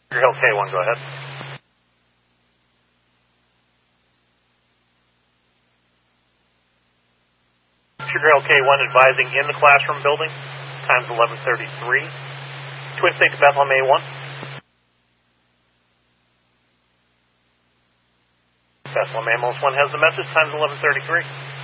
Sugar Hill K1, go ahead. Sugar Hill K1 advising in the classroom building. Time's 11:33. Twin State to Bethlehem A1. Bethlehem Ambulance 1 has the message. Time's 11:33.